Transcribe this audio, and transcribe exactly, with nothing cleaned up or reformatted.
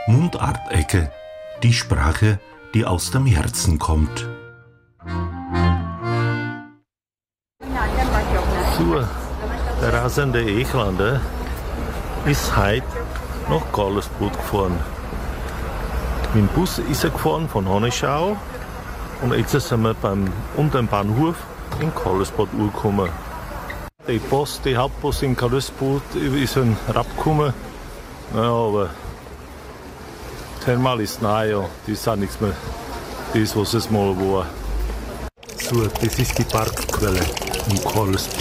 Mundartecke, die Sprache, die aus dem Herzen kommt. So, der rasende Echlander ist heute nach Gallersbad gefahren. Mit dem Bus ist er gefahren von Honneschau und jetzt sind wir beim, unter dem Bahnhof in Gallersbad angekommen. Die Post, die Hauptpost in Gallersbad ist ein Rapp gekommen, ja, aber Thermal ist nahe, ja, das ist auch nichts mehr, das was es mal war. So, das ist die Parkquelle in Gallersbad.